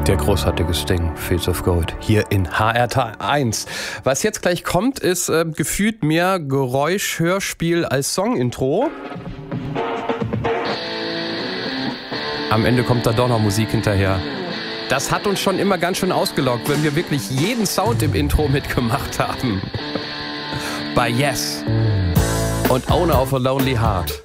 Der großartige Sting, Fields of Gold, hier in HR1. Was jetzt gleich kommt, ist gefühlt mehr Geräusch-Hörspiel als Song-Intro. Am Ende kommt da doch noch Musik hinterher. Das hat uns schon immer ganz schön ausgelockt, wenn wir wirklich jeden Sound im Intro mitgemacht haben. Bei Yes und Owner of a Lonely Heart.